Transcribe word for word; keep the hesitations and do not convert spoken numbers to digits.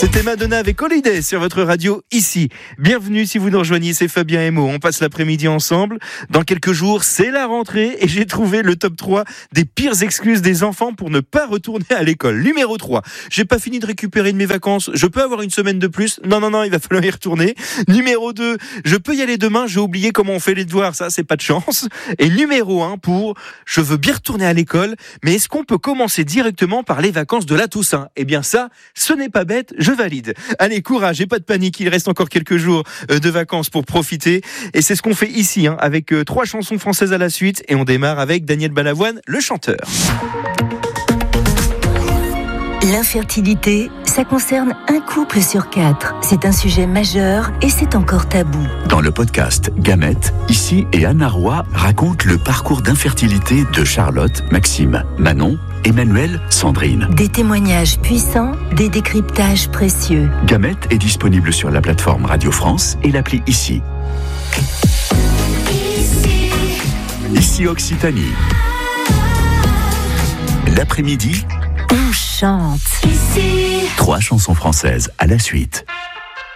C'était Madonna avec Holiday sur votre radio ici. Bienvenue si vous nous rejoignez, c'est Fabien et Mo. On passe l'après-midi ensemble. Dans quelques jours, c'est la rentrée et j'ai trouvé le top trois des pires excuses des enfants pour ne pas retourner à l'école. Numéro trois. J'ai pas fini de récupérer de mes vacances. Je peux avoir une semaine de plus? Non, non, non, il va falloir y retourner. Numéro deux. Je peux y aller demain, j'ai oublié comment on fait les devoirs. Ça, c'est pas de chance. Et numéro un pour je veux bien retourner à l'école, mais est-ce qu'on peut commencer directement par les vacances de la Toussaint? Eh bien ça, ce n'est pas bête. Je valide. Allez, courage et pas de panique, il reste encore quelques jours de vacances pour profiter. Et c'est ce qu'on fait ici, hein, avec euh, trois chansons françaises à la suite. Et on démarre avec Daniel Balavoine, le chanteur. L'infertilité, ça concerne un couple sur quatre. C'est un sujet majeur et c'est encore tabou. Dans le podcast Gamètes, ici et Anna Roy raconte le parcours d'infertilité de Charlotte, Maxime, Manon, Emmanuel, Sandrine. Des témoignages puissants, des décryptages précieux. Gamètes est disponible sur la plateforme Radio France et l'appli Ici. Ici, Ici Occitanie. L'après-midi, on chante. Ici. Trois chansons françaises à la suite.